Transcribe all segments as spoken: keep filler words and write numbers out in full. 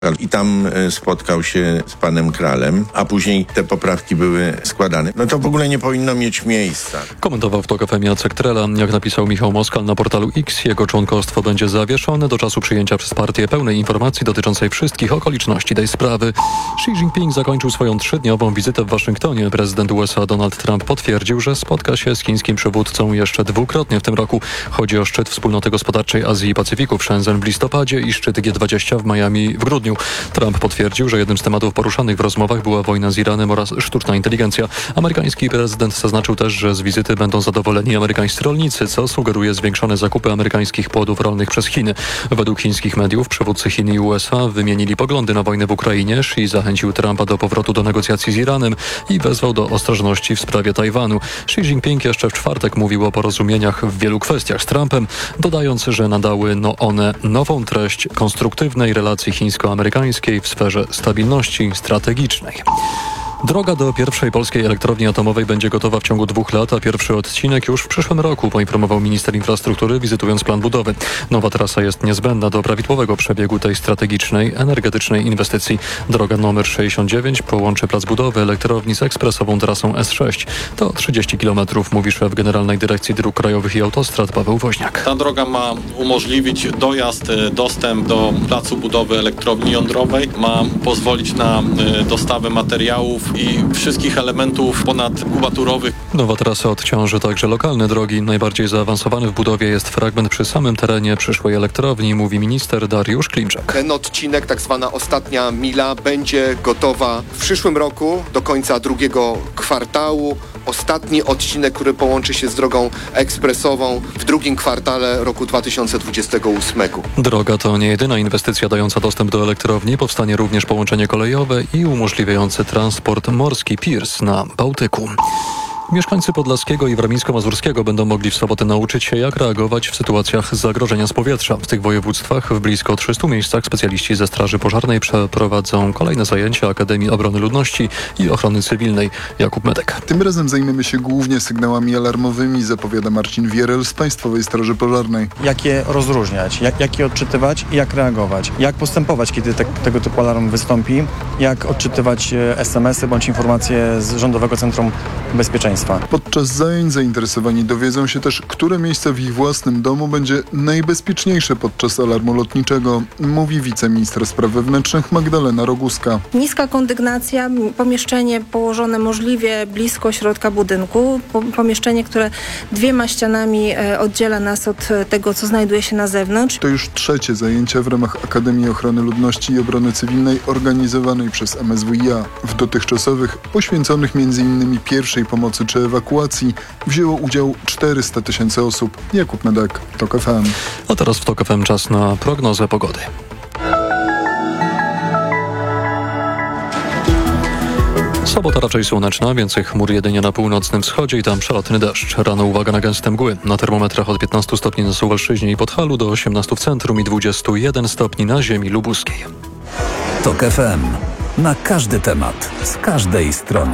i tam spotkał się z panem Kralem, a później te poprawki były składane. No to w ogóle nie powinno mieć miejsca. Komentował w TOK F M Jacek Trela. Jak napisał Michał Moskal na portalu X, jego członkostwo będzie zawieszone do czasu przyjęcia przez partię pełnej informacji dotyczącej wszystkich okoliczności tej sprawy. Xi Jinping zakończył swoją trzydniową wizytę w Waszyngtonie. Prezydent U S A Donald Trump potwierdził, że spotka się z chińskim przywódcą jeszcze dwukrotnie w tym roku. Chodzi o szczyt Wspólnoty Gospodarczej Azji i Pacyfiku w Shenzhen w listopadzie i szczyt G dwadzieścia w Miami w grudniu. Trump potwierdził, że jednym z tematów poruszanych w rozmowach była wojna z Iranem oraz sztuczna inteligencja. Amerykański prezydent zaznaczył też, że z wizyty będą zadowoleni amerykańscy rolnicy, co sugeruje zwiększone zakupy amerykańskich płodów rolnych przez Chiny. Według chińskich mediów przywódcy Chin i U S A wymienili poglądy na wojnę w Ukrainie. Xi zachęcił Trumpa do powrotu do negocjacji z Iranem i wezwał do ostrożności w sprawie Tajwanu. Xi Jinping jeszcze w czwartek mówił o porozumieniach w wielu kwestiach z Trumpem, dodając, że nadały no one nową treść konstruktywnej relacji chińsko-amerykańskiej w sferze stabilności strategicznej. Droga do pierwszej polskiej elektrowni atomowej będzie gotowa w ciągu dwóch lat, a pierwszy odcinek już w przyszłym roku, poinformował minister infrastruktury, wizytując plan budowy. Nowa trasa jest niezbędna do prawidłowego przebiegu tej strategicznej, energetycznej inwestycji. Droga numer sześćdziesiąt dziewięć połączy plac budowy elektrowni z ekspresową trasą S sześć. To trzydzieści kilometrów, mówi szef Generalnej Dyrekcji Dróg Krajowych i Autostrad Paweł Woźniak. Ta droga ma umożliwić dojazd, dostęp do placu budowy elektrowni jądrowej, ma pozwolić na dostawę materiałów i wszystkich elementów ponadkubaturowych. Nowa trasa odciąży także lokalne drogi. Najbardziej zaawansowany w budowie jest fragment przy samym terenie przyszłej elektrowni, mówi minister Dariusz Klimczak. Ten odcinek, tak zwana ostatnia mila, będzie gotowa w przyszłym roku, do końca drugiego kwartału. Ostatni odcinek, który połączy się z drogą ekspresową w drugim kwartale roku dwa tysiące dwudziestego ósmego. Droga to nie jedyna inwestycja dająca dostęp do elektrowni. Powstanie również połączenie kolejowe i umożliwiający transport morski piers na Bałtyku. Mieszkańcy Podlaskiego i Warmińsko-Mazurskiego będą mogli w sobotę nauczyć się, jak reagować w sytuacjach zagrożenia z powietrza. W tych województwach w blisko trzystu miejscach specjaliści ze Straży Pożarnej przeprowadzą kolejne zajęcia Akademii Obrony Ludności i Ochrony Cywilnej. Jakub Medek. Tym razem zajmiemy się głównie sygnałami alarmowymi, zapowiada Marcin Wierel z Państwowej Straży Pożarnej. Jak je rozróżniać, jak, jak je odczytywać i jak reagować. Jak postępować, kiedy te, tego typu alarm wystąpi, jak odczytywać es em esy bądź informacje z Rządowego Centrum Bezpieczeństwa. Podczas zajęć zainteresowani dowiedzą się też, które miejsce w ich własnym domu będzie najbezpieczniejsze podczas alarmu lotniczego, mówi wiceminister spraw wewnętrznych Magdalena Roguska. Niska kondygnacja, pomieszczenie położone możliwie blisko środka budynku, pomieszczenie, które dwiema ścianami oddziela nas od tego, co znajduje się na zewnątrz. To już trzecie zajęcia w ramach Akademii Ochrony Ludności i Obrony Cywilnej organizowanej przez em es wu i a. W dotychczasowych, poświęconych między innymi pierwszej pomocy czy ewakuacji, wzięło udział czterysta tysięcy osób. Jakub Medek, TOK F M. A teraz w TOK F M czas na prognozę pogody. Sobota raczej słoneczna, więcej chmur jedynie na północnym wschodzie i tam przelotny deszcz. Rano uwaga na gęste mgły. Na termometrach od piętnastu stopni na Suwalszczyźnie i Podhalu do osiemnastu w centrum i dwudziestu jeden stopni na ziemi lubuskiej. TOK F M. Na każdy temat, z każdej strony.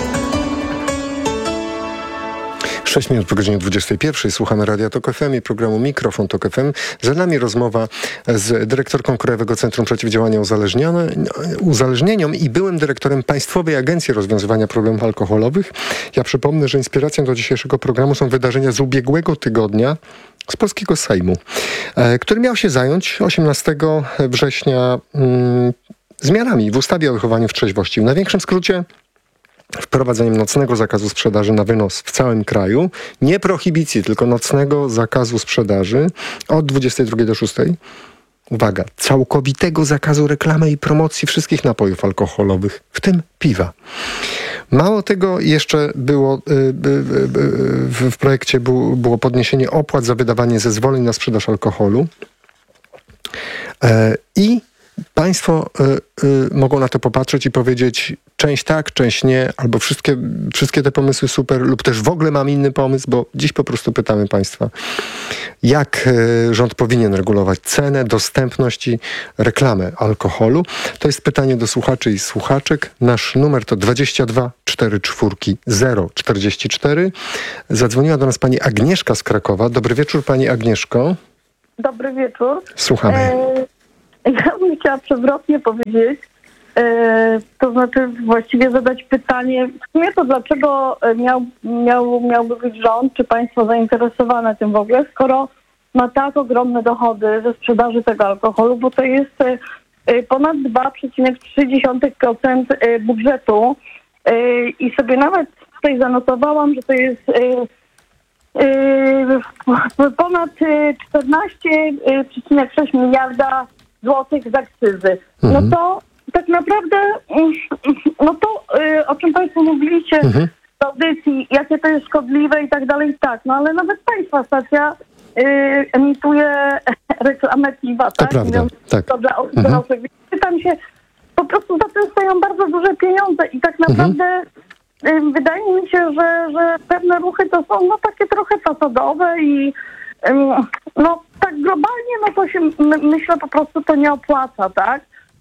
sześć minut po godzinie dwudziestej pierwszej. Słuchamy Radia TOK F M i programu Mikrofon TOK F M. Za nami rozmowa z dyrektorką Krajowego Centrum Przeciwdziałania Uzależnieniom i byłym dyrektorem Państwowej Agencji Rozwiązywania Problemów Alkoholowych. Ja przypomnę, że inspiracją do dzisiejszego programu są wydarzenia z ubiegłego tygodnia z polskiego Sejmu, który miał się zająć osiemnastego września mm, zmianami w ustawie o wychowaniu w trzeźwości. W największym skrócie wprowadzeniem nocnego zakazu sprzedaży na wynos w całym kraju. Nie prohibicji, tylko nocnego zakazu sprzedaży od dwudziestej drugiej do szóstej. Uwaga, całkowitego zakazu reklamy i promocji wszystkich napojów alkoholowych, w tym piwa. Mało tego, jeszcze było y, y, y, w projekcie było, było podniesienie opłat za wydawanie zezwoleń na sprzedaż alkoholu. E, I Państwo y, y, mogą na to popatrzeć i powiedzieć część tak, część nie, albo wszystkie, wszystkie te pomysły super, lub też w ogóle mam inny pomysł, bo dziś po prostu pytamy Państwa, jak y, rząd powinien regulować cenę, dostępność i reklamę alkoholu. To jest pytanie do słuchaczy i słuchaczek. Nasz numer to dwadzieścia dwa czterdzieści cztery zero czterdzieści cztery. Zadzwoniła do nas pani Agnieszka z Krakowa. Dobry wieczór, pani Agnieszko. Dobry wieczór. Słuchamy. E- Ja bym chciała przewrotnie powiedzieć, e, to znaczy właściwie zadać pytanie, w sumie to dlaczego miał, miał, miałby być rząd, czy państwo zainteresowane tym w ogóle, skoro ma tak ogromne dochody ze sprzedaży tego alkoholu, bo to jest e, ponad dwa przecinek trzy procent budżetu e, i sobie nawet tutaj zanotowałam, że to jest e, e, ponad czternaście przecinek sześć miliarda złotych z akcyzy. Mhm. No to tak naprawdę, no to y, o czym państwo mówiliście Mhm. w audycji, jakie to jest szkodliwe i tak dalej, tak, no ale nawet państwa stacja y, emituje reklamę piwa, tak? prawda, Mówiąc, tak. To dla Mhm. dorosłych. Więc pytam się, po prostu za tym stoją bardzo duże pieniądze i tak naprawdę y, wydaje mi się, że, że pewne ruchy to są no takie trochę fasadowe i y, no tak globalnie, no to się my, myślę po prostu to nie opłaca, tak?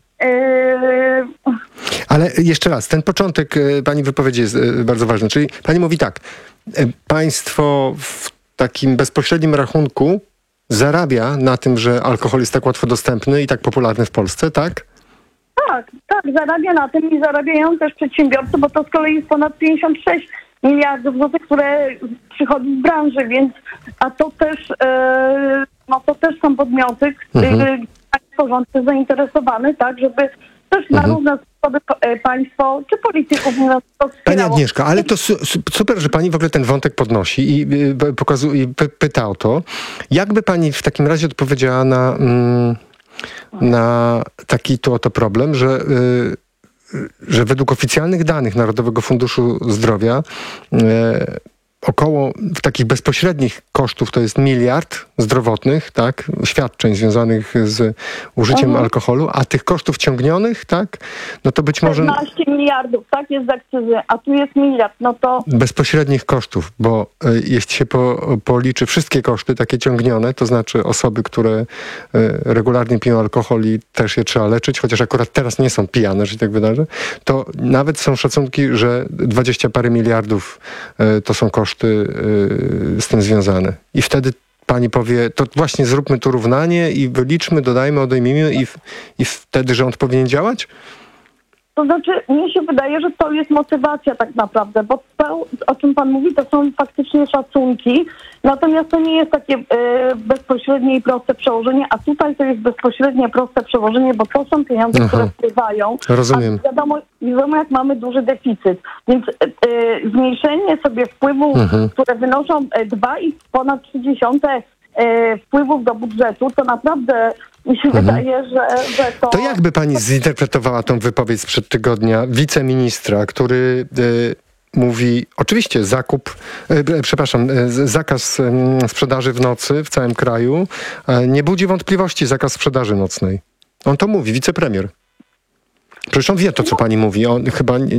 Yy... Ale jeszcze raz, ten początek e, pani wypowiedzi jest e, bardzo ważny. Czyli pani mówi tak, e, państwo w takim bezpośrednim rachunku zarabia na tym, że alkohol jest tak łatwo dostępny i tak popularny w Polsce, tak? Tak, tak, zarabia na tym i zarabiają też przedsiębiorcy, bo to z kolei jest ponad pięćdziesiąt sześć miliardów złotych, które przychodzi z branży, więc a to też, e, no to też są podmioty, Mhm. które państwo rząd jest zainteresowany, tak, żeby też na Mhm. różne sposoby e, państwo czy polityków to Pani wspierało. Agnieszka, ale to su- su- super, że pani w ogóle ten wątek podnosi i y, pokazuje, i py- pyta o to. Jakby pani w takim razie odpowiedziała na, mm, na taki tu oto problem, że, y, że według oficjalnych danych Narodowego Funduszu Zdrowia y, około w takich bezpośrednich kosztów to jest miliard zdrowotnych, tak, świadczeń związanych z użyciem Mhm. alkoholu, a tych kosztów ciągnionych, tak, no to być może czternaście miliardów, tak, jest z akcyzy, a tu jest miliard, no to bezpośrednich kosztów, bo y, jeśli się po, policzy wszystkie koszty takie ciągnione, to znaczy osoby, które y, regularnie piją alkohol i też je trzeba leczyć, chociaż akurat teraz nie są pijane, że się tak wydarzy, to nawet są szacunki, że dwadzieścia parę miliardów y, to są koszty y, z tym związane. I wtedy pani powie, to właśnie zróbmy tu równanie i wyliczmy, dodajmy, odejmijmy i, w- i wtedy rząd powinien działać? To znaczy, mnie się wydaje, że to jest motywacja tak naprawdę, bo to, o czym pan mówi, to są faktycznie szacunki, natomiast to nie jest takie e, bezpośrednie i proste przełożenie, a tutaj to jest bezpośrednie, proste przełożenie, bo to są pieniądze, Aha. które wpływają. Rozumiem. A wiadomo, wiadomo, jak mamy duży deficyt, więc e, e, zmniejszenie sobie wpływów, Mhm. które wynoszą e, dwa i ponad trzy dziesiąte e, wpływów do budżetu, to naprawdę mi się wydaje, że, że to... To jakby pani zinterpretowała tą wypowiedź sprzed tygodnia wiceministra, który y, mówi, oczywiście zakup, y, przepraszam, y, z- zakaz y, sprzedaży w nocy w całym kraju y, nie budzi wątpliwości, zakaz sprzedaży nocnej. On to mówi, wicepremier. Przecież on wie to, co pani mówi. On chyba nie,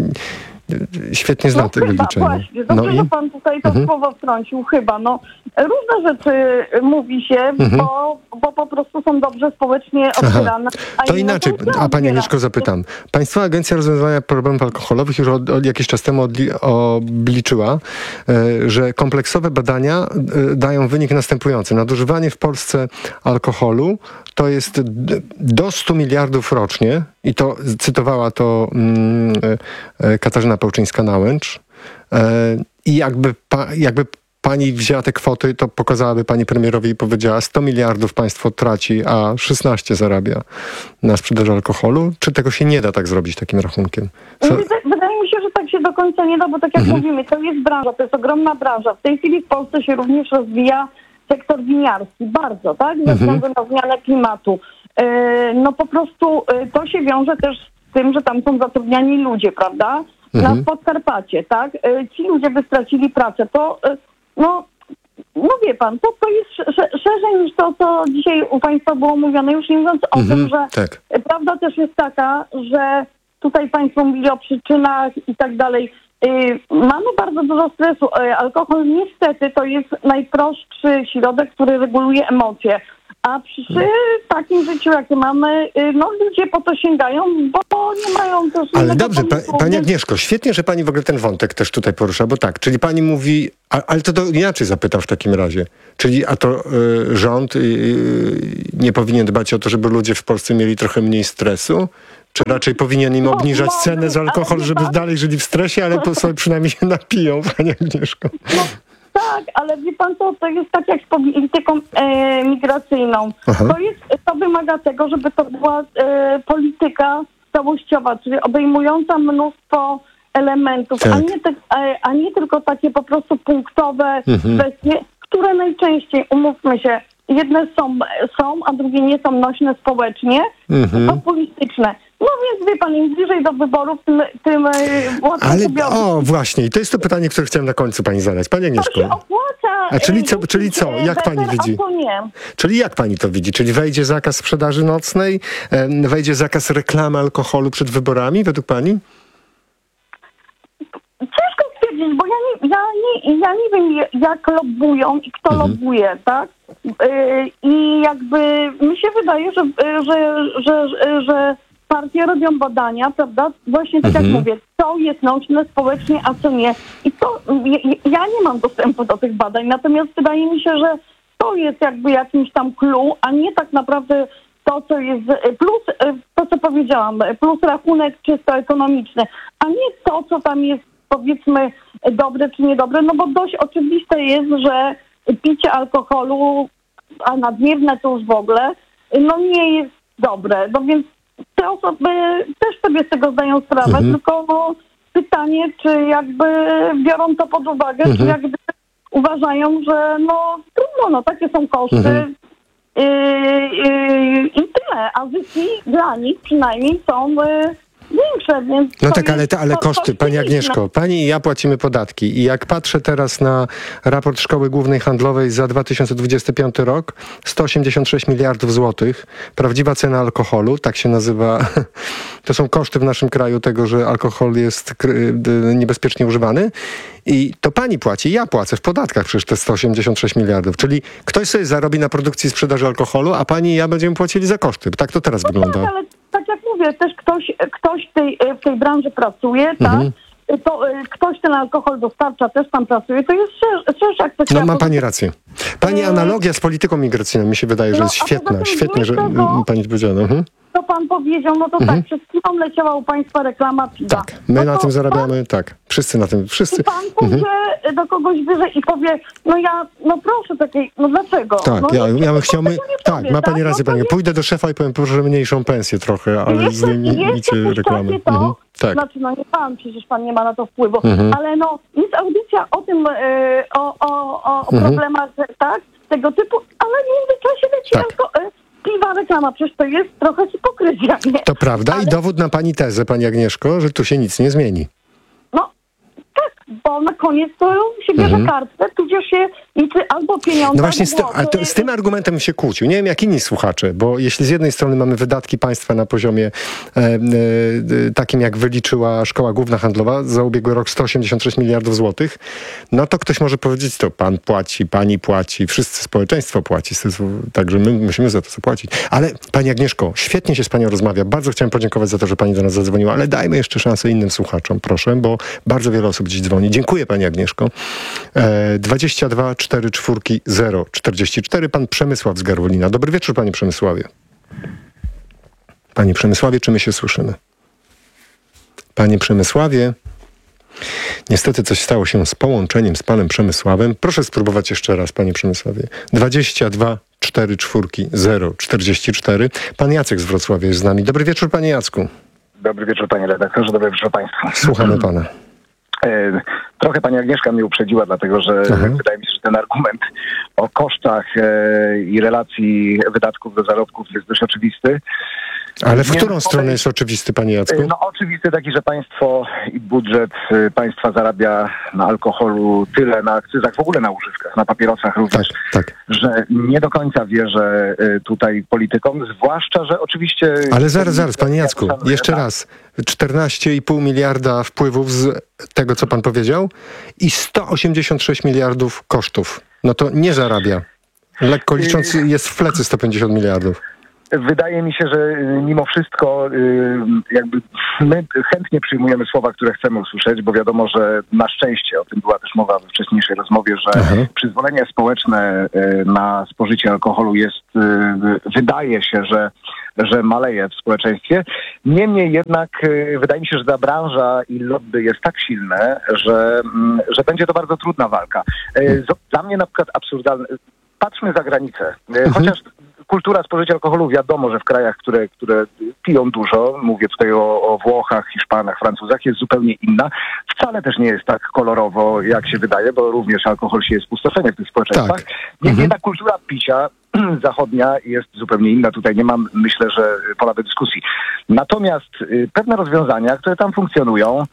świetnie zna No te chyba, wyliczenia. właśnie. Dobrze, No i że pan tutaj to Mhm. słowo wtrącił, chyba. No, różne rzeczy mówi się, Mhm. bo, bo po prostu są dobrze społecznie odbierane. a To inne inaczej, są źle a pani odbierane. Agnieszko zapytam. Państwowa Agencja Rozwiązywania Problemów Alkoholowych już od, od jakiś czas temu odli, obliczyła, e, że kompleksowe badania e, dają wynik następujący. Nadużywanie w Polsce alkoholu to jest d- do stu miliardów rocznie i to cytowała to mm, e, e, Katarzyna Pełczyńska-Nałęcz. E, I jakby, pa, jakby pani wzięła te kwoty, to pokazałaby pani premierowi i powiedziała, sto miliardów państwo traci, a szesnaście zarabia na sprzedaży alkoholu. Czy tego się nie da tak zrobić takim rachunkiem? Co- No, wyda- Wydaje mi się, że tak się do końca nie da, bo tak jak Mhm. mówimy, to jest branża, to jest ogromna branża. W tej chwili w Polsce się również rozwija sektor winiarski, bardzo, tak? Ze Mhm. względu na zmianę klimatu. E, no po prostu e, to się wiąże też z tym, że tam są zatrudniani ludzie, prawda? Mhm. Na Podkarpacie, tak? E, ci ludzie by stracili pracę. To, e, no, no wie pan, to, to jest sz- sz- szerzej niż to, co dzisiaj u państwa było mówione, już nie mówiąc o Mhm, tym, że tak. prawda też jest taka, że tutaj państwo mówili o przyczynach i tak dalej. Yy, mamy bardzo dużo stresu. Yy, alkohol niestety to jest najprostszy środek, który reguluje emocje. A przy takim życiu, jakie mamy, no ludzie po to sięgają, bo nie mają też... Ale dobrze, pa, pani Agnieszko, świetnie, że pani w ogóle ten wątek też tutaj porusza, bo tak, czyli pani mówi, a, ale to, to inaczej zapytam w takim razie, czyli a to y, rząd y, y, nie powinien dbać o to, żeby ludzie w Polsce mieli trochę mniej stresu? Czy raczej powinien im obniżać no, cenę za alkohol, żeby pan... dalej żyli w stresie, ale po sobie przynajmniej się napiją, pani Agnieszko? No, tak, ale wie pan co, to jest tak jak z polityką e, migracyjną. To, jest, to wymaga tego, żeby to była e, polityka całościowa, czyli obejmująca mnóstwo elementów, tak. a, nie te, a, a nie tylko takie po prostu punktowe mhm. kwestie, które najczęściej, umówmy się, jedne są, są, a drugie nie są nośne społecznie, mhm. populistyczne. No więc wie pan, im bliżej do wyborów, tym, tym łatwiej Ale sobie... o, właśnie, i to jest to pytanie, które chciałem na końcu pani zadać. Pani Agnieszko. To się opłaca... A czyli co, czyli co? Jak pani widzi? Nie. Czyli jak pani to widzi? Czyli wejdzie zakaz sprzedaży nocnej? Wejdzie zakaz reklamy alkoholu przed wyborami, według pani? Ciężko stwierdzić, bo ja nie, ja nie, ja nie wiem, jak lobbują i kto mhm. lobbuje, tak? Yy, I jakby mi się wydaje, że, że, że, że, że partie robią badania, prawda? Właśnie tak mhm. jak mówię, co jest nośne społecznie, a co nie. I to ja, ja nie mam dostępu do tych badań, natomiast wydaje mi się, że to jest jakby jakimś tam clue, a nie tak naprawdę to, co jest, plus to, co powiedziałam, plus rachunek czysto ekonomiczny, a nie to, co tam jest, powiedzmy, dobre czy niedobre, no bo dość oczywiste jest, że picie alkoholu, a nadmierne to już w ogóle, no nie jest dobre. No więc te osoby też sobie z tego zdają sprawę, mhm. tylko no, pytanie, czy jakby biorą to pod uwagę, mhm. czy jakby uważają, że no trudno, no takie są koszty mhm. yy, yy, i tyle, a zyski dla nich przynajmniej są... Yy, większe, więc... No tak, ale, jest, ale to, koszty, to pani Agnieszko, pani i ja płacimy podatki i jak patrzę teraz na raport Szkoły Głównej Handlowej za dwa tysiące dwudziesty piąty rok, sto osiemdziesiąt sześć miliardów złotych, prawdziwa cena alkoholu, tak się nazywa, to są koszty w naszym kraju tego, że alkohol jest niebezpiecznie używany i to pani płaci, ja płacę w podatkach przecież te sto osiemdziesiąt sześć miliardów, czyli ktoś sobie zarobi na produkcji i sprzedaży alkoholu, a pani i ja będziemy płacili za koszty. Tak to teraz no wygląda. Tak, ale tak jak mówię, też ktoś, ktoś w tej, w tej branży pracuje, mhm. tak? To y, ktoś ten alkohol dostarcza, też tam pracuje, to jest szersza kwestia. No ma pani rację. Pani analogia z polityką migracyjną mi się wydaje, że no, jest świetna. Świetnie, że tego, pani powiedziała. Mhm. To pan powiedział, no to mhm. tak, przed chwilą leciała u państwa reklama piwa. Tak, my no na to tym zarabiamy, pan, tak. Wszyscy na tym, wszyscy. I pan pójdzie mhm. do kogoś wyżej i powie, no ja, no proszę takiej, no dlaczego? Tak, no, ja, ja bym chciał, my, tak, powie, ma pani tak? rację, no, pani. Pójdę do szefa i powiem, proszę mniejszą pensję trochę, ale jeszcze, zdejmijcie reklamę. To, mhm. Tak. Znaczy, no nie pan, przecież pan nie ma na to wpływu, mhm. ale no jest audycja o tym, yy, o, o, o, o mhm. problemach, tak, tego typu, ale w międzyczasie leci tak. tylko yy, piwa reklama, przecież to jest trochę hipokryzja, nie? To prawda ale... i dowód na pani tezę, pani Agnieszko, że tu się nic nie zmieni. No, tak, bo na koniec to się bierze mhm. kartę, tudzież się liczy albo pieniądze, no właśnie, z, ty, albo ale to, z tym argumentem się kłócił. Nie wiem, jak inni słuchacze, bo jeśli z jednej strony mamy wydatki państwa na poziomie e, e, takim, jak wyliczyła Szkoła Główna Handlowa za ubiegły rok sto osiemdziesiąt sześć miliardów złotych, no to ktoś może powiedzieć, to pan płaci, pani płaci, wszyscy społeczeństwo płaci, także my musimy za to zapłacić. Ale pani Agnieszko, świetnie się z panią rozmawia. Bardzo chciałem podziękować za to, że pani do nas zadzwoniła, ale dajmy jeszcze szansę innym słuchaczom, proszę, bo bardzo wiele osób dziś dzwoni. Dziękuję pani Agnieszko. E, dwadzieścia dwa cztery cztery zero czterdzieści cztery. Pan Przemysław z Garwolina. Dobry wieczór, panie Przemysławie. Panie Przemysławie, czy my się słyszymy? Panie Przemysławie, niestety coś stało się z połączeniem z panem Przemysławem. Proszę spróbować jeszcze raz, panie Przemysławie. dwadzieścia dwa cztery cztery zero czterdzieści cztery. Pan Jacek z Wrocławia jest z nami. Dobry wieczór, panie Jacku. Dobry wieczór, panie redaktorze. Dobry wieczór państwu. Słuchamy pana. E, trochę pani Agnieszka mnie uprzedziła, dlatego że Aha. wydaje mi się, że ten argument o kosztach e, i relacji wydatków do zarobków jest dość oczywisty. Ale w Nie, którą stronę jest oczywisty, panie Jacku? No oczywisty taki, że państwo i budżet państwa zarabia na alkoholu tyle, na akcyzach, w ogóle na używkach, na papierosach również, tak, tak. że nie do końca wierzę tutaj politykom, zwłaszcza, że oczywiście... Ale zaraz, zaraz, panie Jacku, jeszcze raz. czternaście i pół miliarda wpływów z tego, co pan powiedział i sto osiemdziesiąt sześć miliardów kosztów. No to nie zarabia. Lekko licząc jest w plecy sto pięćdziesiąt miliardów. Wydaje mi się, że mimo wszystko jakby my chętnie przyjmujemy słowa, które chcemy usłyszeć, bo wiadomo, że na szczęście, o tym była też mowa we wcześniejszej rozmowie, że Aha. przyzwolenie społeczne na spożycie alkoholu jest, wydaje się, że że maleje w społeczeństwie. Niemniej jednak wydaje mi się, że ta branża i lobby jest tak silne, że, że będzie to bardzo trudna walka. Dla mnie na przykład absurdalne. Patrzmy za granicę. Chociaż kultura spożycia alkoholu, wiadomo, że w krajach, które, które piją dużo, mówię tutaj o, o Włochach, Hiszpanach, Francuzach, jest zupełnie inna. Wcale też nie jest tak kolorowo, jak się wydaje, bo również alkohol sieje spustoszenie w tych społeczeństwach. Tak. Niemniej jednak kultura picia zachodnia jest zupełnie inna. Tutaj nie mam, myślę, że pola do dyskusji. Natomiast y, pewne rozwiązania, które tam funkcjonują,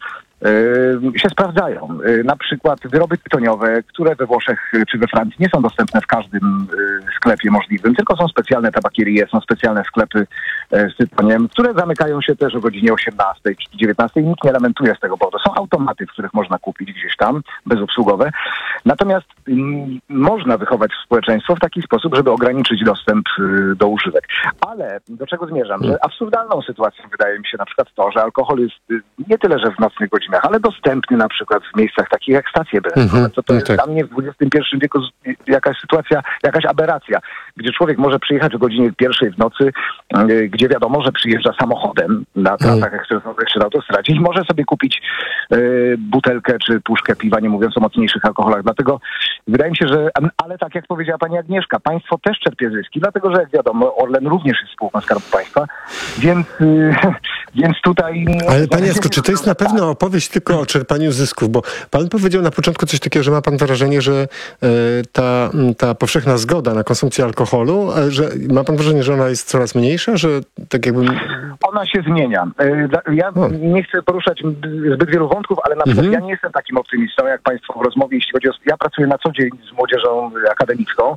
Yy, się sprawdzają. Yy, na przykład wyroby tytoniowe, które we Włoszech czy we Francji nie są dostępne w każdym yy, sklepie możliwym, tylko są specjalne tabakierie, są specjalne sklepy yy, z tytoniem, które zamykają się też o godzinie osiemnastej czy dziewiętnastej. Nikt nie lamentuje z tego powodu. Są automaty, w których można kupić gdzieś tam, bezobsługowe. Natomiast yy, można wychować społeczeństwo w taki sposób, żeby ograniczyć dostęp yy, do używek. Ale do czego zmierzam? Że absurdalną sytuacją wydaje mi się na przykład to, że alkohol jest yy, nie tyle, że w nocnych godzinach, ale dostępny na przykład w miejscach takich jak stacje benzynowe. To, to jest tak. Dla mnie w dwudziestym pierwszym wieku jakaś sytuacja, jakaś aberracja, gdzie człowiek może przyjechać o godzinie pierwszej w nocy, yy, gdzie wiadomo, że przyjeżdża samochodem na trasach ekspresowych czy na autostradzie i może sobie kupić yy, butelkę czy puszkę piwa, nie mówiąc o mocniejszych alkoholach. Dlatego wydaje mi się, że, ale tak jak powiedziała pani Agnieszka, państwo też czerpie zyski, dlatego że jak wiadomo, Orlen również jest spółką Skarbu Państwa, więc, yy, więc tutaj... Ale panie Jacku, czy to jest na pewno opowieść tylko o czerpaniu zysków? Bo pan powiedział na początku coś takiego, że ma pan wrażenie, że y, ta, ta powszechna zgoda na konsumpcję alkoholu, y, że ma pan wrażenie, że ona jest coraz mniejsza, że tak jakby... Ona się zmienia. Y, ja o. nie chcę poruszać zbyt wielu wątków, ale na przykład mhm. ja nie jestem takim optymistą, jak państwo w rozmowie, jeśli chodzi o... Ja pracuję na co dzień z młodzieżą akademicką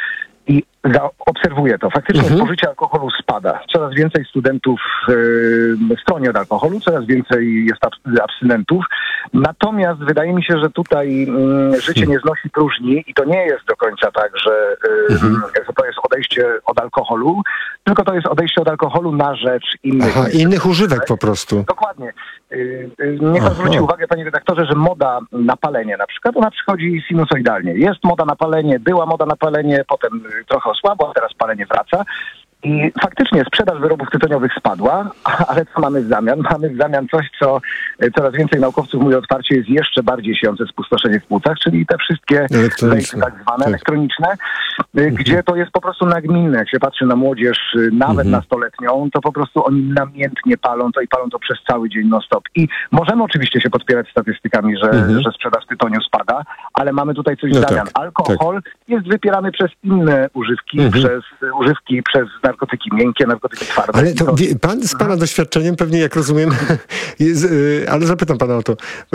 i obserwuję to. Faktycznie mhm. spożycie alkoholu spada. Coraz więcej studentów yy, stroni od alkoholu, coraz więcej jest abs- abstynentów. Natomiast wydaje mi się, że tutaj yy, życie nie znosi próżni i to nie jest do końca tak, że, yy, mhm. że to jest odejście od alkoholu, tylko to jest odejście od alkoholu na rzecz innych. Aha, innych używek po prostu. Dokładnie. Yy, yy, niech pan zwróci uwagę, panie redaktorze, że moda na palenie na przykład, ona przychodzi sinusoidalnie. Jest moda na palenie, była moda na palenie, potem yy, trochę osłabła, a teraz palenie wraca. I faktycznie sprzedaż wyrobów tytoniowych spadła, ale co mamy w zamian? Mamy w zamian coś, co coraz więcej naukowców mówi otwarcie, jest jeszcze bardziej siejące spustoszenie w płucach, czyli te wszystkie lejki tak zwane, tak. elektroniczne, mhm. gdzie to jest po prostu nagminne. Jak się patrzy na młodzież, nawet mhm. nastoletnią, to po prostu oni namiętnie palą to i palą to przez cały dzień non-stop. I możemy oczywiście się podpierać statystykami, że, mhm. że sprzedaż tytoniu spada, ale mamy tutaj coś w no zamian. Tak, Alkohol tak. jest wypierany przez inne używki, mhm. przez używki, przez narkotyki miękkie, narkotyki twarde. Ale to wie, pan z pana doświadczeniem pewnie, jak rozumiem, jest, ale zapytam pana o to.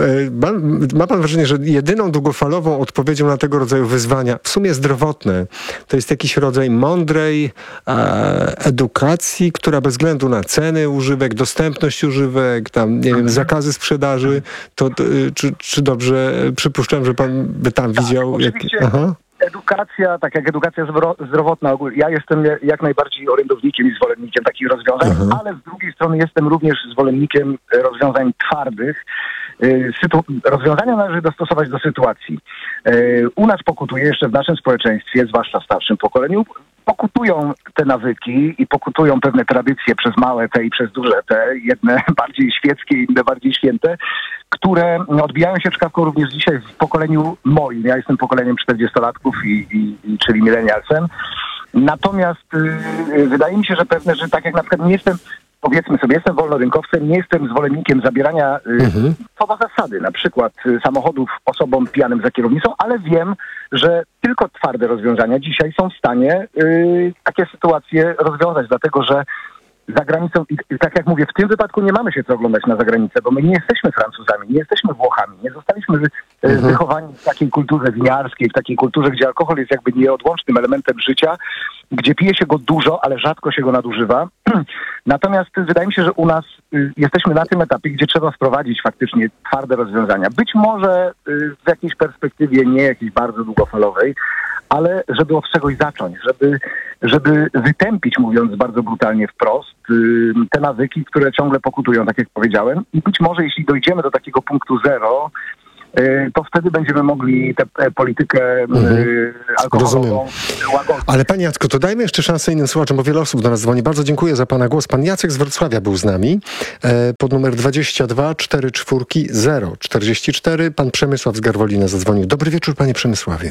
Ma pan wrażenie, że jedyną długofalową odpowiedzią na tego rodzaju wyzwania, w sumie zdrowotne, to jest jakiś rodzaj mądrej e, edukacji, która bez względu na ceny używek, dostępność używek, tam, nie wiem, zakazy sprzedaży, to, to czy, czy dobrze przypuszczam, że pan by tam tak, widział... Oczywiście. Jak, aha. Edukacja, tak jak edukacja zdrowotna ogólnie. Ja jestem jak najbardziej orędownikiem i zwolennikiem takich rozwiązań, uh-huh. ale z drugiej strony jestem również zwolennikiem rozwiązań twardych. Sytu- rozwiązania należy dostosować do sytuacji. U nas pokutuje jeszcze w naszym społeczeństwie, zwłaszcza w starszym pokoleniu, pokutują te nawyki i pokutują pewne tradycje przez małe te i przez duże te, jedne bardziej świeckie, inne bardziej święte, które odbijają się czkawką również dzisiaj w pokoleniu moim. Ja jestem pokoleniem czterdziestolatków, i, i, i, czyli milenialsem. Natomiast yy, wydaje mi się, że pewne, że tak jak na przykład nie jestem, powiedzmy sobie, jestem wolnorynkowcem, nie jestem zwolennikiem zabierania yy, mhm. co do zasady, na przykład yy, samochodów osobom pijanym za kierownicą, ale wiem, że tylko twarde rozwiązania dzisiaj są w stanie yy, takie sytuacje rozwiązać, dlatego że za granicą, i tak jak mówię, w tym wypadku nie mamy się co oglądać na zagranicę, bo my nie jesteśmy Francuzami, nie jesteśmy Włochami, nie zostaliśmy mhm. wychowani w takiej kulturze winiarskiej, w takiej kulturze, gdzie alkohol jest jakby nieodłącznym elementem życia, gdzie pije się go dużo, ale rzadko się go nadużywa. Natomiast wydaje mi się, że u nas y, jesteśmy na tym etapie, gdzie trzeba wprowadzić faktycznie twarde rozwiązania. Być może y, w jakiejś perspektywie nie jakiejś bardzo długofalowej, ale żeby od czegoś zacząć, żeby, żeby wytępić, mówiąc bardzo brutalnie wprost, y, te nawyki, które ciągle pokutują, tak jak powiedziałem. I być może jeśli dojdziemy do takiego punktu zero, to wtedy będziemy mogli tę politykę mhm. alkoholową łagodzić. Ale panie Jacku, to dajmy jeszcze szansę innym słuchaczom, bo wiele osób do nas dzwoni. Bardzo dziękuję za pana głos. Pan Jacek z Wrocławia był z nami e, pod numer dwadzieścia dwa cztery cztery zero czterdzieści cztery. Pan Przemysław z Garwolina zadzwonił. Dobry wieczór, panie Przemysławie.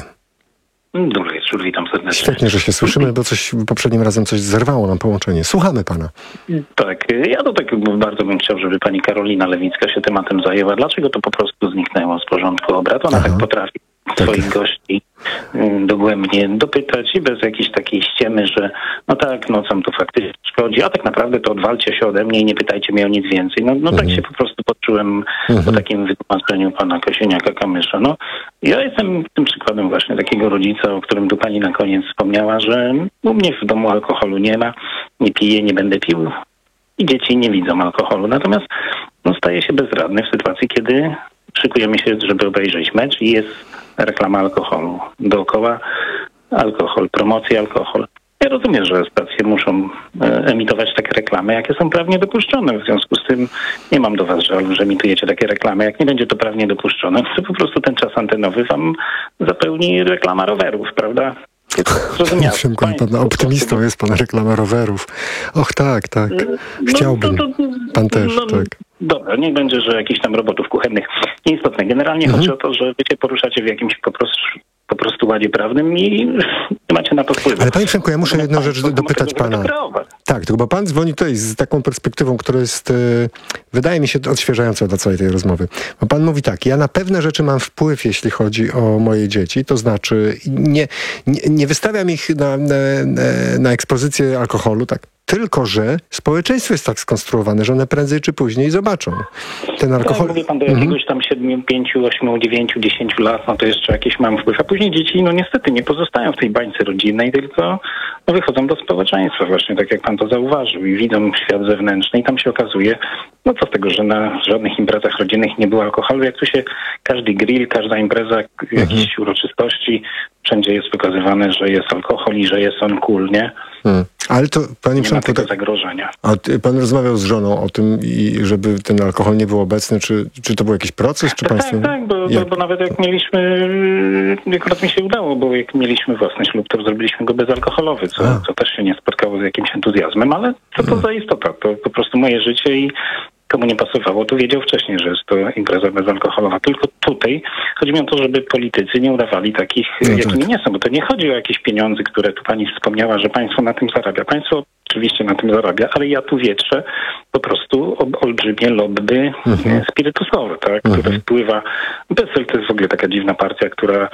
Dobry wieczór, witam serdecznie. Świetnie, że się słyszymy, bo coś poprzednim razem coś zerwało nam połączenie. Słuchamy pana. Tak, ja to tak bardzo bym chciał, żeby pani Karolina Lewicka się tematem zajęła. Dlaczego to po prostu zniknęło z porządku obrad? Ona Aha. tak potrafi swoich tak. gości dogłębnie dopytać i bez jakiejś takiej ściemy, że no tak, no sam to faktycznie szkodzi, a tak naprawdę to odwalcie się ode mnie i nie pytajcie mnie o nic więcej. No, no mhm. tak się po prostu poczułem mhm. po takim wytłumaczeniu pana Kosiniaka-Kamysza. No, ja jestem tym przykładem właśnie takiego rodzica, o którym tu pani na koniec wspomniała, że u mnie w domu alkoholu nie ma, nie piję, nie będę pił i dzieci nie widzą alkoholu. Natomiast no, staję się bezradny w sytuacji, kiedy szykujemy się, żeby obejrzeć mecz i jest reklama alkoholu. Dookoła alkohol, promocja alkohol. Ja rozumiem, że stacje muszą e, emitować takie reklamy, jakie są prawnie dopuszczone. W związku z tym nie mam do was żalu, że emitujecie takie reklamy. Jak nie będzie to prawnie dopuszczone, to po prostu ten czas antenowy wam zapełni reklama rowerów, prawda? Zrozumiałe. Pan optymistą jest pan, reklama rowerów. Och tak, tak. Chciałbym. No, to, to, pan też, no, tak. Dobra, niech będzie, że jakichś tam robotów kuchennych. Nieistotne. Generalnie mhm. chodzi o to, że wy się poruszacie w jakimś po prostu, po prostu ładzie prawnym i nie macie na to wpływu. Ale panie Przemku, ja muszę jedną rzecz dopytać pana. Tak, tylko bo pan dzwoni tutaj z taką perspektywą, która jest, yy, wydaje mi się, odświeżająca do całej tej rozmowy. Bo pan mówi tak, ja na pewne rzeczy mam wpływ, jeśli chodzi o moje dzieci, to znaczy nie, nie, nie wystawiam ich na, na, na ekspozycję alkoholu, tak. Tylko że społeczeństwo jest tak skonstruowane, że one prędzej czy później zobaczą ten alkohol. Tak, mówi pan do jakiegoś tam siedmiu, pięciu, ośmiu, dziewięciu, dziesięciu lat, no to jeszcze jakiś mam wpływ. A później dzieci, no niestety nie pozostają w tej bańce rodzinnej, tylko no, wychodzą do społeczeństwa właśnie, tak jak pan to zauważył i widzą świat zewnętrzny i tam się okazuje, no co z tego, że na żadnych imprezach rodzinnych nie było alkoholu, jak tu się każdy grill, każda impreza, jakieś mhm. uroczystości, wszędzie jest wykazywane, że jest alkohol i że jest on cool, nie? Hmm. Ale to, panie Przemku, tak, zagrożenia. A pan rozmawiał z żoną o tym, i żeby ten alkohol nie był obecny, czy, czy to był jakiś proces, czy tak, państwo... Tak, tak, bo, bo, bo nawet jak mieliśmy, akurat mi się udało, bo jak mieliśmy własny ślub, to zrobiliśmy go bezalkoholowy, co, co też się nie spotkało z jakimś entuzjazmem, ale co to za istota? To po prostu moje życie i komu nie pasowało, to wiedział wcześniej, że jest to impreza bezalkoholowa. Tylko tutaj chodzi mi o to, żeby politycy nie udawali takich, no tak. jakimi nie są, bo to nie chodzi o jakieś pieniądze, które tu pani wspomniała, że państwo na tym zarabia. Państwo oczywiście na tym zarabia, ale ja tu wietrzę po prostu olbrzymie lobby mhm. spirytusowe, tak, mhm. które wpływa... Besel to jest w ogóle taka dziwna partia, która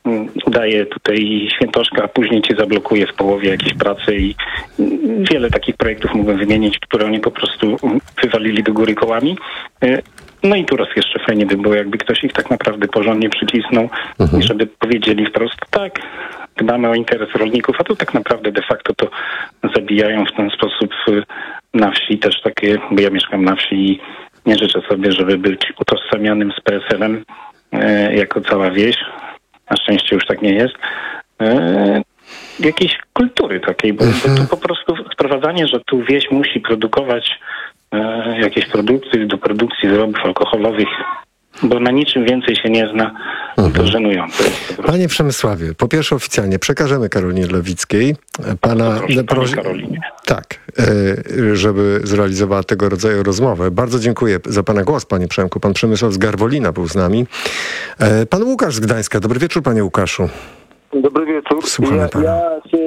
daje tutaj świętoszka, a później cię zablokuje w połowie jakiejś pracy i wiele takich projektów mogłem wymienić, które oni po prostu wywalili do góry kołami. No i tu raz jeszcze fajnie by było, jakby ktoś ich tak naprawdę porządnie przycisnął mhm. i żeby powiedzieli wprost, tak, dbamy o interes rolników, a tu tak naprawdę de facto to zabijają w ten sposób na wsi też takie, bo ja mieszkam na wsi i nie życzę sobie, żeby być utożsamianym z P S L-em e, jako cała wieś. Na szczęście już tak nie jest. E, jakiejś kultury takiej, bo, bo to po prostu sprowadzanie, że tu wieś musi produkować e, jakieś produkty do produkcji wyrobów alkoholowych, bo na niczym więcej się nie zna, mhm. to żenujące. Panie Przemysławie, po pierwsze oficjalnie przekażemy Karolinie Lewickiej pana... Proszę, prosi... Karolinie. Tak, żeby zrealizowała tego rodzaju rozmowę. Bardzo dziękuję za pana głos, panie Przemku. Pan Przemysław z Garwolina był z nami. Pan Łukasz z Gdańska. Dobry wieczór, panie Łukaszu. Dobry wieczór. Słuchamy pana. Ja, ja się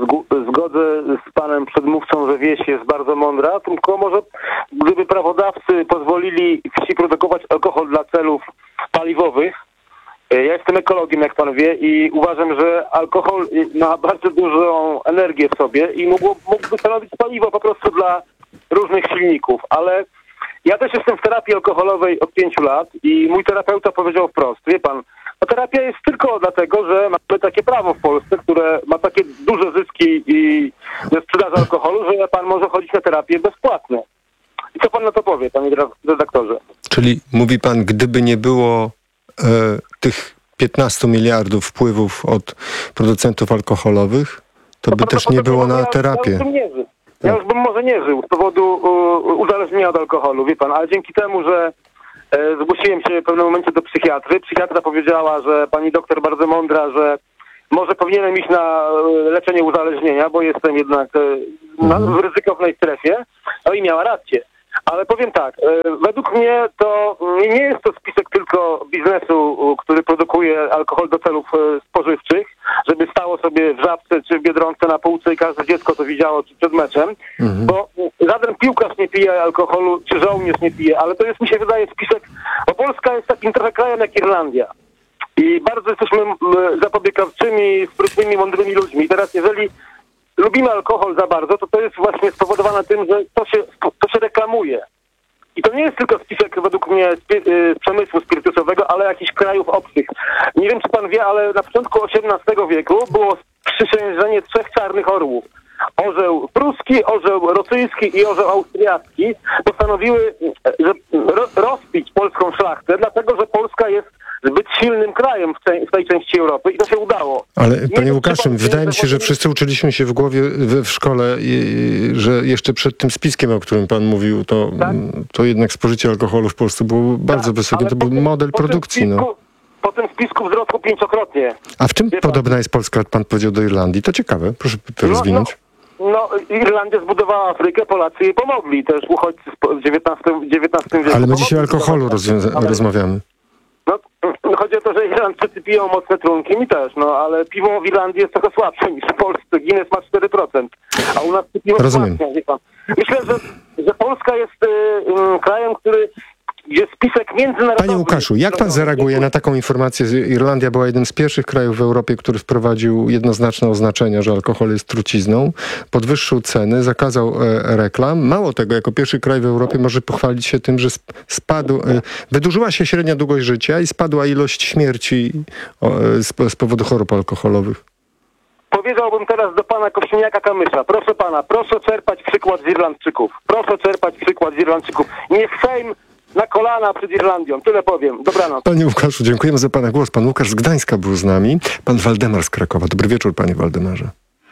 zgodzę z panem przedmówcą, że wieś jest bardzo mądra, tylko może gdyby prawodawcy pozwolili wsi produkować alkohol dla celów paliwowych. Ja jestem ekologiem, jak pan wie, i uważam, że alkohol ma bardzo dużą energię w sobie i mógłby, mógłby stanowić paliwo po prostu dla różnych silników, ale Ja też jestem w terapii alkoholowej od pięciu lat i mój terapeuta powiedział wprost, wie pan, no terapia jest tylko dlatego, że mamy takie prawo w Polsce, które ma takie duże zyski i ze sprzedaży alkoholu, że pan może chodzić na terapię bezpłatnie. I co pan na to powie, panie redaktorze? Czyli mówi pan, gdyby nie było e, tych piętnastu miliardów wpływów od producentów alkoholowych, to No by też nie było na ja, terapię. Ja już bym nie żył. Ja już bym może nie żył z powodu uh, uzależnienia od alkoholu, wie pan, ale dzięki temu, że e, zgłosiłem się w pewnym momencie do psychiatry, psychiatra powiedziała, że pani doktor bardzo mądra, że może powinienem iść na e, leczenie uzależnienia, bo jestem jednak e, na, w ryzykownej strefie, no i miała rację. Ale powiem tak, e, według mnie to nie jest to spisek tylko biznesu, który produkuje alkohol do celów e, spożywczych, żeby stało sobie w Żabce czy w Biedronce na półce i każde dziecko to widziało czy przed meczem, mhm. bo żaden piłkarz nie pije alkoholu, czy żołnierz nie pije, ale to jest, mi się wydaje, spisek, bo Polska jest takim trochę krajem jak Irlandia. I bardzo jesteśmy zapobiegawczymi, sprytnymi, mądrymi ludźmi. I teraz jeżeli lubimy alkohol za bardzo, to to jest właśnie spowodowane tym, że to się, to się reklamuje. I to nie jest tylko spisek według mnie z przemysłu spirytusowego, ale jakichś krajów obcych. Nie wiem, czy pan wie, ale na początku osiemnastego wieku było sprzysiężenie trzech czarnych orłów. Orzeł pruski, orzeł rosyjski i orzeł austriacki postanowiły że rozbić polską szlachtę, dlatego że Polska jest zbyt silnym krajem w tej, w tej części Europy i to się udało. Ale nie panie wiem, Łukaszu, pan, wydaje mi się, że wszyscy uczyliśmy się w głowie w, w szkole, i, że jeszcze przed tym spiskiem, o którym pan mówił, to, tak? to jednak spożycie alkoholu w Polsce było bardzo tak, wysokie. To był tym, model po produkcji. Tym spisku, no. Po tym spisku wzrosło pięciokrotnie. A w czym podobna jest Polska, jak pan powiedział, do Irlandii? To ciekawe, proszę to no, rozwinąć. No, no, Irlandia zbudowała Afrykę, Polacy jej pomogli, też uchodźcy w dziewiętnastym wieku. Ale my dzisiaj o alkoholu rozwiąza- rozmawiamy. No, chodzi o to, że Irlandczycy piją mocne trunki, mi też, no, ale piwo w Irlandii jest trochę słabsze niż w Polsce. Guinness ma cztery procent, a u nas piwo Rozumiem. słabsze, wie pan. Myślę, że, że Polska jest y, y, krajem, który gdzie spisek międzynarodowy... Panie Łukaszu, jak pan zareaguje na taką informację? Irlandia była jednym z pierwszych krajów w Europie, który wprowadził jednoznaczne oznaczenia, że alkohol jest trucizną, podwyższył ceny, zakazał e, reklam. Mało tego, jako pierwszy kraj w Europie może pochwalić się tym, że spadł, e, wydłużyła się średnia długość życia i spadła ilość śmierci o, e, z, z powodu chorób alkoholowych. Powiedziałbym teraz do pana Kościeniaka-Kamysza. Proszę pana, proszę czerpać przykład z Irlandczyków. Proszę czerpać przykład z Irlandczyków. Niech Sejm na kolana przed Irlandią. Tyle powiem. Dobranoc. Panie Łukaszu, dziękujemy za pana głos. Pan Łukasz z Gdańska był z nami. Pan Waldemar z Krakowa. Dobry wieczór, panie Waldemarze.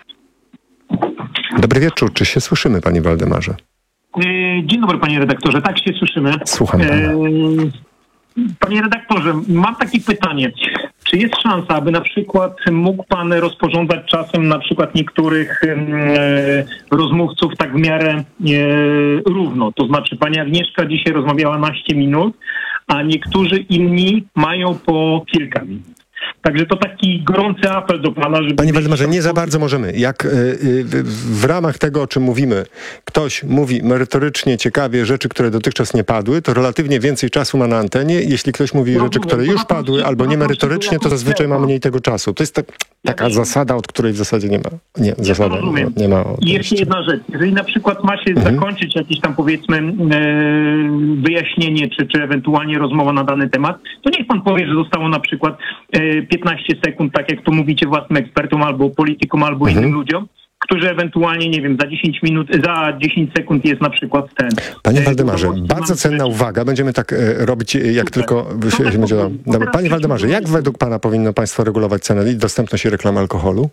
Dobry wieczór. Czy się słyszymy, panie Waldemarze? Dzień dobry, panie redaktorze. Tak się słyszymy. Słucham pana. Panie redaktorze, mam takie pytanie. Czy jest szansa, aby na przykład mógł pan rozporządzać czasem na przykład niektórych e, rozmówców tak w miarę e, równo? To znaczy pani Agnieszka dzisiaj rozmawiała naście minut, a niektórzy inni mają po kilka minut. Także to taki gorący apel do pana, żeby... Panie Waldemarze, nie za bardzo możemy. Jak y, y, w ramach tego, o czym mówimy, ktoś mówi merytorycznie, ciekawie rzeczy, które dotychczas nie padły, to relatywnie więcej czasu ma na antenie. Jeśli ktoś mówi no, rzeczy, które już padły, albo nie merytorycznie, to zazwyczaj ma mniej tego czasu. To jest ta, taka ja zasada, od której w zasadzie nie ma. Nie, ja zasada nie, nie ma. I jeszcze jedna rzecz. Jeżeli na przykład ma się mhm. zakończyć jakieś tam, powiedzmy, e, wyjaśnienie, czy, czy ewentualnie rozmowa na dany temat, to niech pan powie, że zostało na przykład e, piętnaście sekund, tak jak to mówicie własnym ekspertom, albo politykom, albo mhm. innym ludziom, którzy ewentualnie, nie wiem, za dziesięć minut, za dziesięć sekund jest na przykład ten. Panie Waldemarze, bardzo cenna uwaga. Będziemy tak e, robić, jak Super. tylko się, się będzie dało. Dobra. Panie Waldemarze, jak według pana powinno państwo regulować cenę i dostępność i reklamę alkoholu?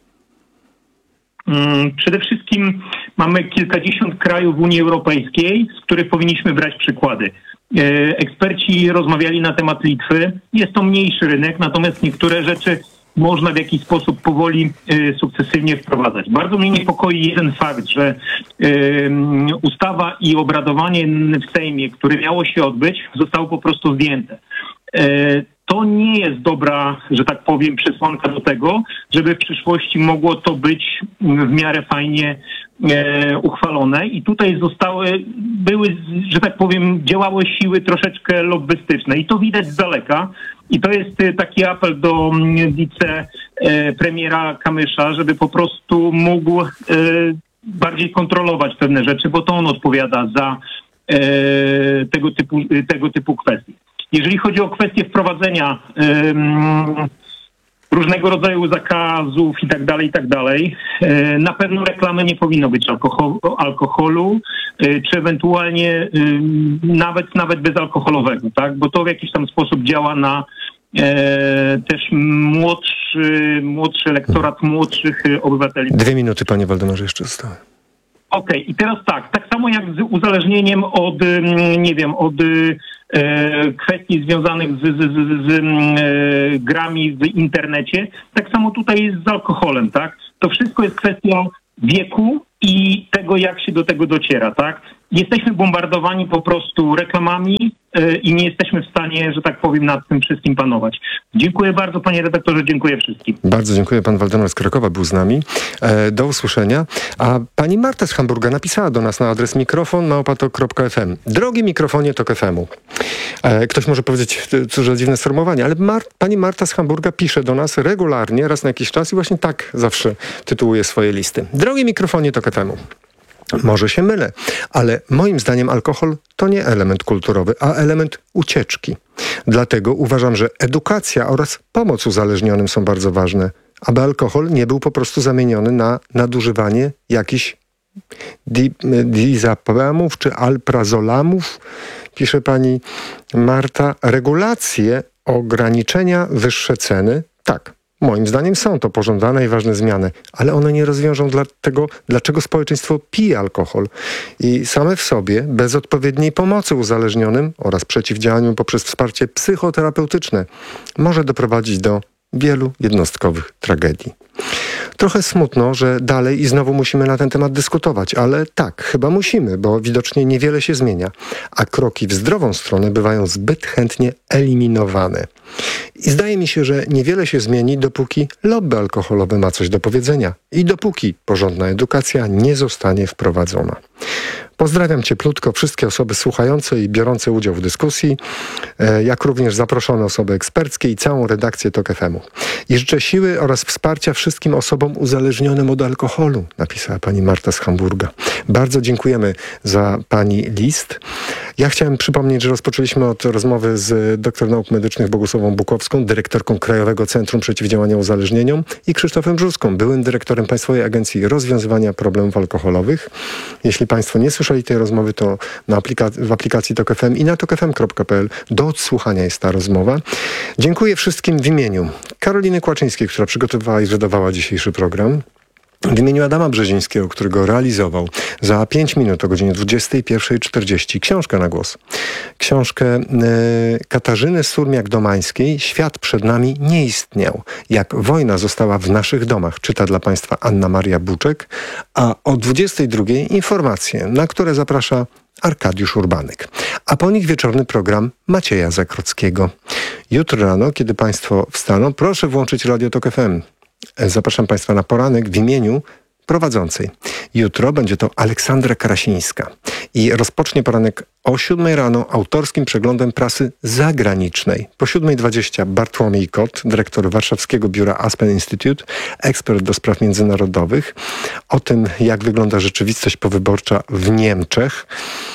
Hmm, przede wszystkim mamy kilkadziesiąt krajów w Unii Europejskiej, z których powinniśmy brać przykłady. Eksperci rozmawiali na temat Litwy. Jest to mniejszy rynek, natomiast niektóre rzeczy można w jakiś sposób powoli, sukcesywnie wprowadzać. Bardzo mnie niepokoi jeden fakt, że ustawa i obradowanie w Sejmie, które miało się odbyć, zostało po prostu zdjęte. To nie jest dobra, że tak powiem, przesłanka do tego, żeby w przyszłości mogło to być w miarę fajnie e, uchwalone. I tutaj zostały, były, że tak powiem, działały siły troszeczkę lobbystyczne. I to widać z daleka. I to jest taki apel do wicepremiera Kamysza, żeby po prostu mógł e, bardziej kontrolować pewne rzeczy, bo to on odpowiada za E, tego typu, tego typu kwestii. Jeżeli chodzi o kwestię wprowadzenia um, różnego rodzaju zakazów i tak dalej, i tak dalej, na pewno reklamy nie powinno być alkohol, alkoholu, czy ewentualnie nawet nawet bezalkoholowego, tak? Bo to w jakiś tam sposób działa na e, też młodszy, młodszy elektorat, młodszych obywateli. Dwie minuty, panie Waldemarze, jeszcze zostały. Okej, okay, i teraz tak, tak samo jak z uzależnieniem od, nie wiem, od e, kwestii związanych z, z, z, z e, grami w internecie, tak samo tutaj jest z alkoholem, tak? To wszystko jest kwestia wieku i tego, jak się do tego dociera, tak? Jesteśmy bombardowani po prostu reklamami yy, i nie jesteśmy w stanie, że tak powiem, nad tym wszystkim panować. Dziękuję bardzo, panie redaktorze, dziękuję wszystkim. Bardzo dziękuję. Pan Waldemar z Krakowa był z nami. E, do usłyszenia. A pani Marta z Hamburga napisała do nas na adres mikrofon małpa tok kropka f m. Drogi mikrofonie Tok F M-u. E, ktoś może powiedzieć, cóż za dziwne sformułowanie, ale Mar- pani Marta z Hamburga pisze do nas regularnie, raz na jakiś czas i właśnie tak zawsze tytułuje swoje listy. Drogi mikrofonie Tok F M-u. Może się mylę, ale moim zdaniem alkohol to nie element kulturowy, a element ucieczki. Dlatego uważam, że edukacja oraz pomoc uzależnionym są bardzo ważne, aby alkohol nie był po prostu zamieniony na nadużywanie jakichś di- diazepamów czy alprazolamów, pisze pani Marta. Regulacje, ograniczenia, wyższe ceny, tak. Moim zdaniem są to pożądane i ważne zmiany, ale one nie rozwiążą dla tego, dlaczego społeczeństwo pije alkohol. I same w sobie, bez odpowiedniej pomocy uzależnionym oraz przeciwdziałaniu poprzez wsparcie psychoterapeutyczne, może doprowadzić do wielu jednostkowych tragedii. Trochę smutno, że dalej i znowu musimy na ten temat dyskutować, ale tak, chyba musimy, bo widocznie niewiele się zmienia, a kroki w zdrową stronę bywają zbyt chętnie eliminowane. I zdaje mi się, że niewiele się zmieni, dopóki lobby alkoholowe ma coś do powiedzenia i dopóki porządna edukacja nie zostanie wprowadzona. Pozdrawiam cieplutko wszystkie osoby słuchające i biorące udział w dyskusji, jak również zaproszone osoby eksperckie i całą redakcję Tok F M-u. I życzę siły oraz wsparcia wszystkim osobom uzależnionym od alkoholu, napisała pani Marta z Hamburga. Bardzo dziękujemy za pani list. Ja chciałem przypomnieć, że rozpoczęliśmy od rozmowy z doktor nauk medycznych Bogusławą Bukowską, dyrektorką Krajowego Centrum Przeciwdziałania Uzależnieniom, i Krzysztofem Brzuską, byłym dyrektorem Państwowej Agencji Rozwiązywania Problemów Alkoholowych. Jeśli państwo nie słyszeli tej rozmowy, to na aplika- w aplikacji Tok F M i na tok f m kropka p l do odsłuchania jest ta rozmowa. Dziękuję wszystkim w imieniu Karoliny Kłaczyńskiej, która przygotowała i wydawała dzisiejszy program. W imieniu Adama Brzezińskiego, który go realizował, za pięć minut o godzinie dwudziestej pierwszej czterdzieści książkę na głos. Książkę e, Katarzyny Surmiak-Domańskiej „Świat przed nami nie istniał. Jak wojna została w naszych domach”. Czyta dla państwa Anna Maria Buczek. A o dwudziestej drugiej informacje, na które zaprasza Arkadiusz Urbanek. A po nich wieczorny program Macieja Zakrockiego. Jutro rano, kiedy państwo wstaną, proszę włączyć Radio Tok F M. Zapraszam państwa na poranek w imieniu prowadzącej. Jutro będzie to Aleksandra Karasińska i rozpocznie poranek o siódmej rano autorskim przeglądem prasy zagranicznej. Po siódmej dwadzieścia Bartłomiej Kot, dyrektor warszawskiego biura Aspen Institute, ekspert do spraw międzynarodowych, o tym, jak wygląda rzeczywistość powyborcza w Niemczech.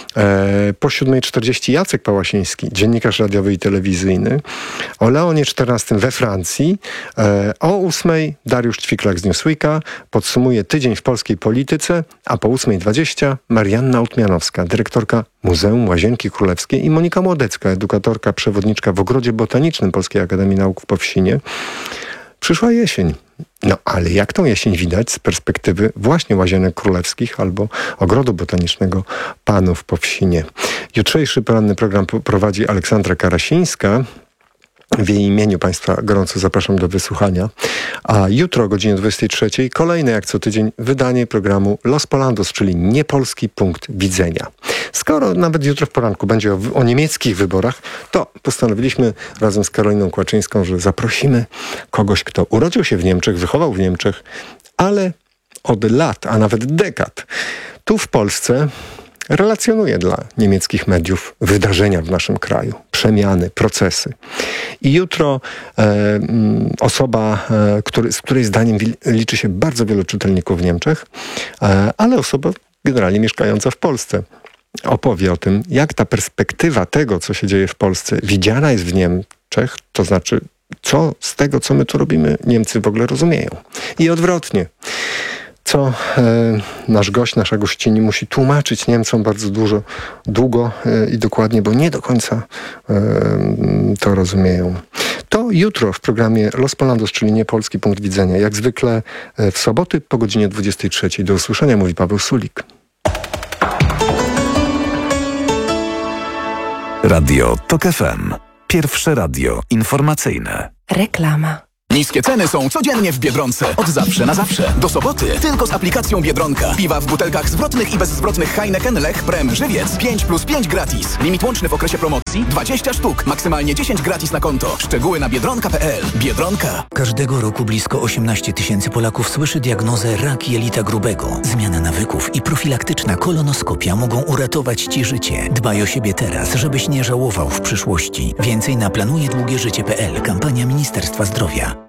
E, po siódmej czterdzieści Jacek Pałasiński, dziennikarz radiowy i telewizyjny, o Leonie czternastym we Francji. E, o ósmej Dariusz Ćwiklak z Newsweeka podsumuje tydzień w polskiej polityce, a po ósmej dwadzieścia Marianna Utmianowska, dyrektorka Muzeum Łazienki Królewskiej, i Monika Młodecka, edukatorka, przewodniczka w Ogrodzie Botanicznym Polskiej Akademii Nauk w Powsinie. Przyszła jesień. No ale jak tą jesień widać z perspektywy właśnie Łazienek Królewskich albo Ogrodu Botanicznego Panów po Wsinie. Jutrzejszy poranny program prowadzi Aleksandra Karasińska. W jej imieniu państwa gorąco zapraszam do wysłuchania. A jutro o godzinie dwudziestej trzeciej kolejne jak co tydzień wydanie programu Los Polandos, czyli niepolski punkt widzenia. Skoro nawet jutro w poranku będzie o, o niemieckich wyborach, to postanowiliśmy razem z Karoliną Kłaczyńską, że zaprosimy kogoś, kto urodził się w Niemczech, wychował w Niemczech, ale od lat, a nawet dekad tu w Polsce relacjonuje dla niemieckich mediów wydarzenia w naszym kraju, przemiany, procesy. I jutro e, osoba, e, który, z której zdaniem liczy się bardzo wielu czytelników w Niemczech, e, ale osoba generalnie mieszkająca w Polsce. opowie o tym, jak ta perspektywa tego, co się dzieje w Polsce, widziana jest w Niemczech, to znaczy, co z tego, co my tu robimy, Niemcy w ogóle rozumieją. I odwrotnie. Co e, nasz gość, nasza gościni musi tłumaczyć Niemcom bardzo dużo, długo e, i dokładnie, bo nie do końca e, to rozumieją. To jutro w programie Los Polandos, czyli niepolski punkt widzenia. Jak zwykle e, w soboty po godzinie dwudziestej trzeciej. Do usłyszenia, mówi Paweł Sulik. Radio TOK F M. Pierwsze radio informacyjne. Reklama. Niskie ceny są codziennie w Biedronce. Od zawsze na zawsze. Do soboty tylko z aplikacją Biedronka. Piwa w butelkach zwrotnych i bezzwrotnych Heineken, Lech, Prem, Żywiec. pięć plus pięć gratis. Limit łączny w okresie promocji dwadzieścia sztuk. Maksymalnie dziesięć gratis na konto. Szczegóły na biedronka kropka p l. Biedronka. Każdego roku blisko osiemnaście tysięcy Polaków słyszy diagnozę rak jelita grubego. Zmiana nawyków i profilaktyczna kolonoskopia mogą uratować Ci życie. Dbaj o siebie teraz, żebyś nie żałował w przyszłości. Więcej na planuje długie życie kropka p l. Kampania Ministerstwa Zdrowia.